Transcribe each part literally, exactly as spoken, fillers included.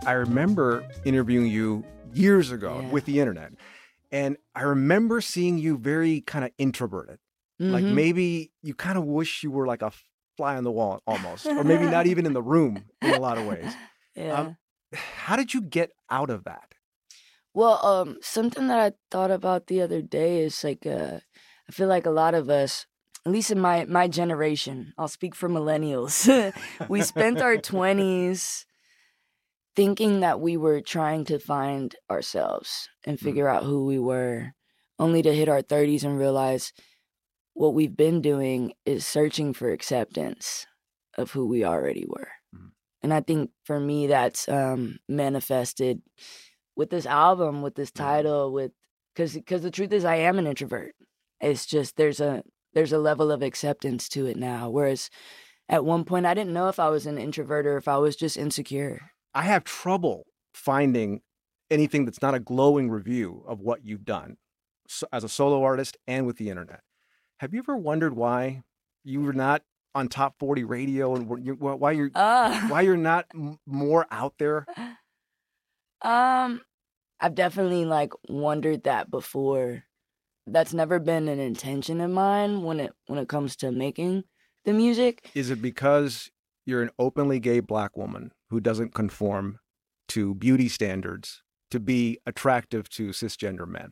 I remember interviewing you years ago Yeah. with the internet, and I remember seeing you very kind of introverted. Like Mhm. maybe you kind of wish you were like a fly on the wall almost, or maybe not even in the room in a lot of ways. Yeah. Um, how did you get out of that? Well, um, something that I thought about the other day is like, uh, I feel like a lot of us, at least in my my generation, I'll speak for millennials, we spent our twenties thinking that we were trying to find ourselves and Mm. figure out who we were, only to hit our thirties and realize what we've been doing is searching for acceptance of who we already were. Mm. And I think for me, that's um, manifested with this album, with this Mm. title, with because because the truth is, I am an introvert. It's just there's a there's a level of acceptance to it now. Whereas at one point, I didn't know if I was an introvert or if I was just insecure. I have trouble finding anything that's not a glowing review of what you've done so, as a solo artist and with the internet. Have you ever wondered why you were not on top forty radio and wh- you- wh- why you're Uh, why you're not m- more out there? um, I've definitely like wondered that before. That's never been an intention of mine when it when it comes to making the music. Is it because you're an openly gay black woman who doesn't conform to beauty standards to be attractive to cisgender men?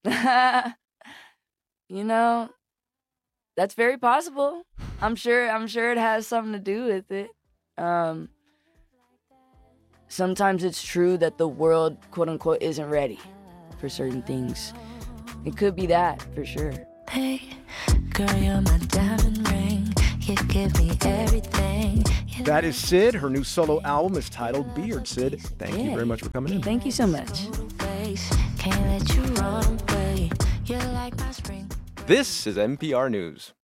You know, that's very possible. I'm sure I'm sure it has something to do with it. Um, sometimes it's true that the world, quote unquote, isn't ready for certain things. It could be that for sure. Hey, girl, you're my diamond ring. You give me everything. You That is Syd. Her new solo album is titled Beard. Syd, thank you Yeah. very much for coming in. Thank you so much. face. Can't let you run away. You're like my spring. This is N P R News.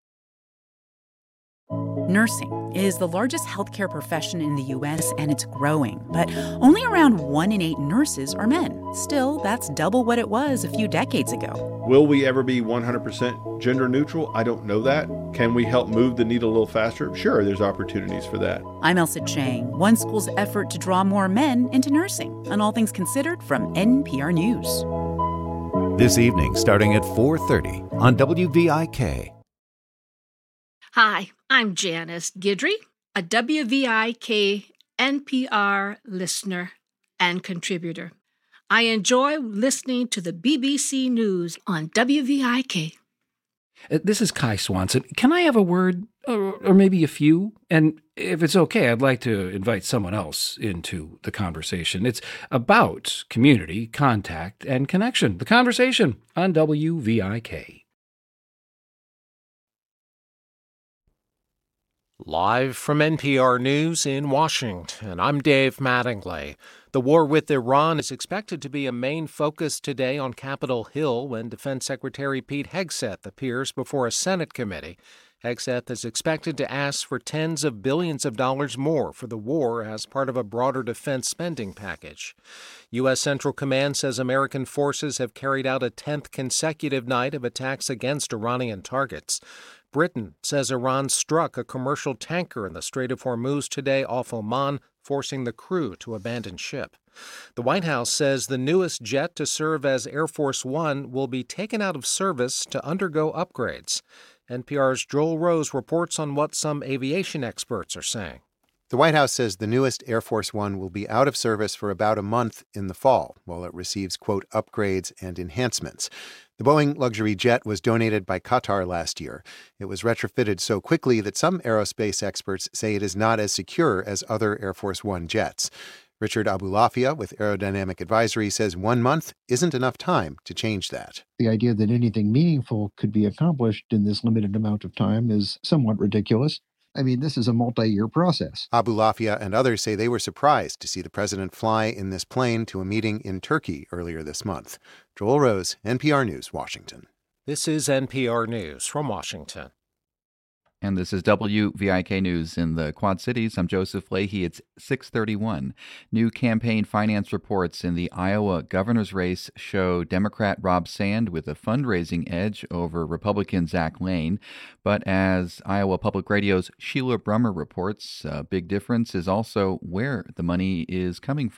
Nursing is the largest healthcare profession in the U S, and it's growing. But only around one in eight nurses are men. Still, that's double what it was a few decades ago. Will we ever be one hundred percent gender neutral? I don't know that. Can we help move the needle a little faster? Sure, there's opportunities for that. I'm Elsa Chang, one school's effort to draw more men into nursing. On All Things Considered from N P R News. This evening, starting at four thirty on W V I K. Hi, I'm Janice Guidry, a W V I K N P R listener and contributor. I enjoy listening to the B B C News on W V I K. Uh, This is Kai Swanson. Can I have a word, or, or maybe a few? And if it's okay, I'd like to invite someone else into the conversation. It's about community, contact, and connection. The conversation on W V I K. Live from N P R News in Washington, I'm Dave Mattingly. The war with Iran is expected to be a main focus today on Capitol Hill when Defense Secretary Pete Hegseth appears before a Senate committee. Hegseth is expected to ask for tens of billions of dollars more for the war as part of a broader defense spending package. U S. Central Command says American forces have carried out a tenth consecutive night of attacks against Iranian targets. Britain says Iran struck a commercial tanker in the Strait of Hormuz today off Oman, forcing the crew to abandon ship. The White House says the newest jet to serve as Air Force One will be taken out of service to undergo upgrades. N P R's Joel Rose reports on what some aviation experts are saying. The White House says the newest Air Force One will be out of service for about a month in the fall, while it receives, quote, upgrades and enhancements. The Boeing luxury jet was donated by Qatar last year. It was retrofitted so quickly that some aerospace experts say it is not as secure as other Air Force One jets. Richard Abulafia with Aerodynamic Advisory says one month isn't enough time to change that. The idea that anything meaningful could be accomplished in this limited amount of time is somewhat ridiculous. I mean, this is a multi-year process. Abulafia and others say they were surprised to see the president fly in this plane to a meeting in Turkey earlier this month. Joel Rose, N P R News, Washington. This is N P R News from Washington. And this is W V I K News in the Quad Cities. I'm Joseph Leahy. It's six thirty-one. New campaign finance reports in the Iowa governor's race show Democrat Rob Sand with a fundraising edge over Republican Zach Lane. But as Iowa Public Radio's Sheila Brummer reports, a big difference is also where the money is coming from.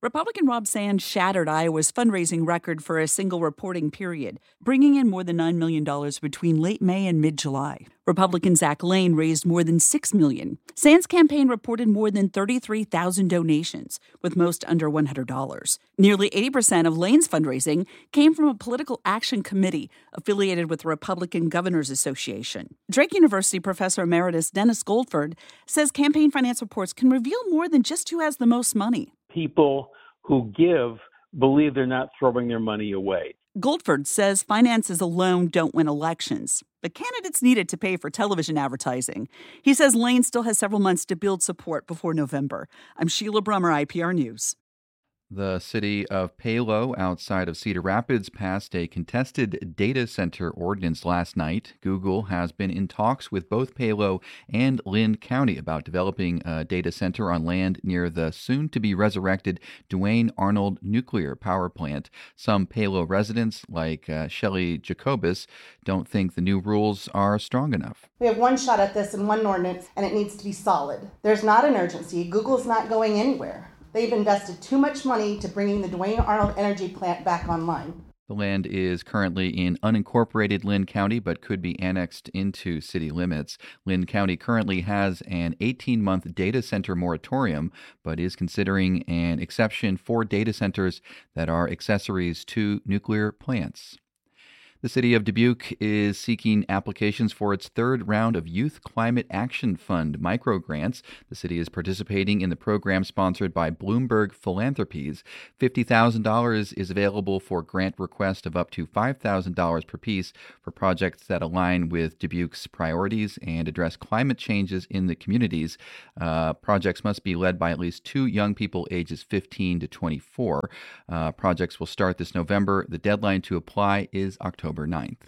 Republican Rob Sands shattered Iowa's fundraising record for a single reporting period, bringing in more than nine million dollars between late May and mid-July. Republican Zach Lane raised more than six million dollars. Sands' campaign reported more than thirty-three thousand donations, with most under one hundred dollars. Nearly eighty percent of Lane's fundraising came from a political action committee affiliated with the Republican Governors Association. Drake University professor emeritus Dennis Goldford says campaign finance reports can reveal more than just who has the most money. People who give believe they're not throwing their money away. Goldford says finances alone don't win elections, but candidates need it to pay for television advertising. He says Lane still has several months to build support before November. I'm Sheila Brummer, I P R News. The city of Palo, outside of Cedar Rapids, passed a contested data center ordinance last night. Google has been in talks with both Palo and Lynn County about developing a data center on land near the soon-to-be-resurrected Duane Arnold nuclear power plant. Some Palo residents, like uh, Shelley Jacobus, don't think the new rules are strong enough. We have one shot at this and one ordinance, and it needs to be solid. There's not an urgency. Google's not going anywhere. They've invested too much money to bringing the Duane Arnold Energy Plant back online. The land is currently in unincorporated Lynn County, but could be annexed into city limits. Lynn County currently has an eighteen-month data center moratorium, but is considering an exception for data centers that are accessories to nuclear plants. The city of Dubuque is seeking applications for its third round of Youth Climate Action Fund microgrants. The city is participating in the program sponsored by Bloomberg Philanthropies. fifty thousand dollars is available for grant requests of up to five thousand dollars per piece for projects that align with Dubuque's priorities and address climate changes in the communities. Uh, projects must be led by at least two young people ages fifteen to twenty-four. Uh, projects will start this November. The deadline to apply is October ninth.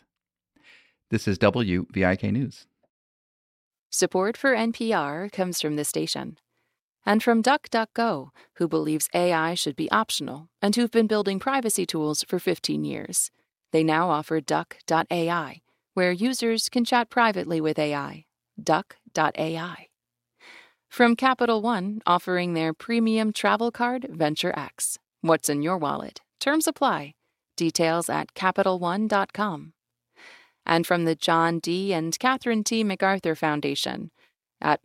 This is W V I K News. Support for N P R comes from this station and from DuckDuckGo, who believes A I should be optional and who've been building privacy tools for fifteen years. They now offer Duck dot A I, where users can chat privately with A I. Duck dot A I. From Capital One, offering their premium travel card, Venture X. What's in your wallet? Terms apply. Details at Capital One dot com. And from the John D. and Catherine T. MacArthur Foundation, at